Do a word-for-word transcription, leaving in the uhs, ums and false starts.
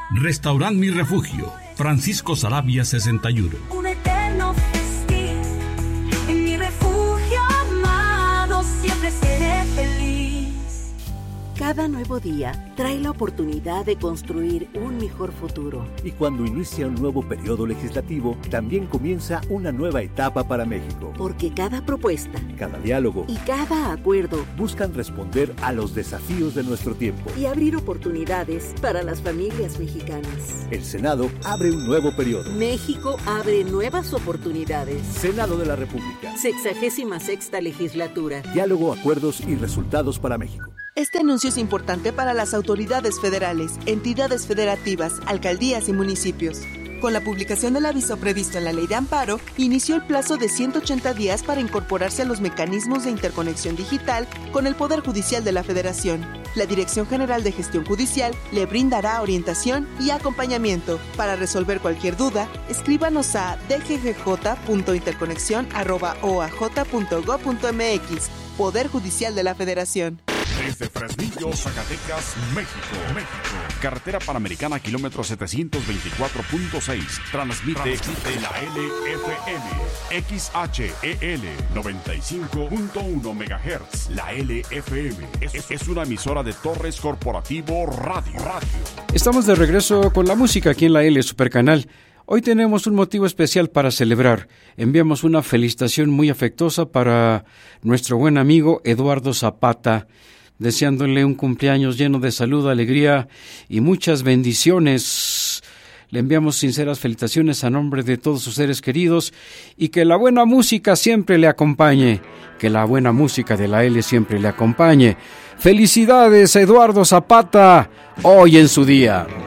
Restaurant Mi Refugio, Francisco Saravia sesenta y uno. Un eterno festín, en mi refugio amado siempre seré feliz. Cada nuevo día trae la oportunidad de construir un mejor futuro. Y cuando inicia un nuevo periodo legislativo, también comienza una nueva etapa para México. Porque cada propuesta, cada diálogo y cada acuerdo buscan responder a los desafíos de nuestro tiempo y abrir oportunidades para las familias mexicanas. El Senado abre un nuevo periodo. México abre nuevas oportunidades. Senado de la República. Sexagésima sexta legislatura. Diálogo, acuerdos y resultados para México. Este anuncio es importante para las autoridades federales, entidades federativas, alcaldías y municipios. Con la publicación del aviso previsto en la Ley de Amparo, inició el plazo de ciento ochenta días para incorporarse a los mecanismos de interconexión digital con el Poder Judicial de la Federación. La Dirección General de Gestión Judicial le brindará orientación y acompañamiento. Para resolver cualquier duda, escríbanos a d g g j punto interconexión arroba o a j punto gob punto m x. Poder Judicial de la Federación. Desde Fresnillo, Zacatecas, México, México. Carretera Panamericana, kilómetro setecientos veinticuatro punto seis. Transmite, Transmite la L F M. X H E L noventa y cinco punto uno megahertz. La L F M es, es una emisora de Torres Corporativo Radio. Radio. Estamos de regreso con la música aquí en la L Supercanal. Hoy tenemos un motivo especial para celebrar. Enviamos una felicitación muy afectuosa para nuestro buen amigo Eduardo Zapata, deseándole un cumpleaños lleno de salud, alegría y muchas bendiciones. Le enviamos sinceras felicitaciones a nombre de todos sus seres queridos y que la buena música siempre le acompañe, que la buena música de la L siempre le acompañe. Felicidades, Eduardo Zapata, hoy en su día.